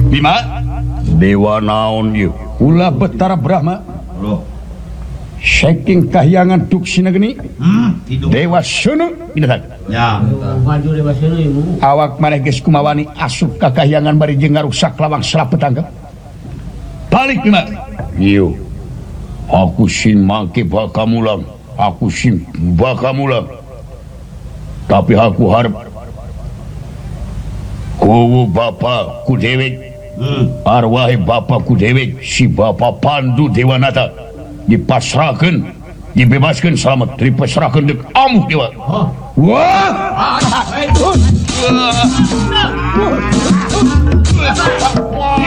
Bima dewa naon ieu Ulah Betara Brahma saking kahyangan duksina geni Dewa Sunu binatang ya awak maneh geus kumawani asup ka kahyangan bari jeung ngarusak lawang salapetangga balik Bima ieu aku sin mangke bakamulang aku sin bakamulang tapi aku harap kuwu bapa ku dewek arwah bapa ku dewek si bapa Pandu Dewanata dipasrahkeun dibebaskeun selamat dipasrahkeun deuk amuk dewa wah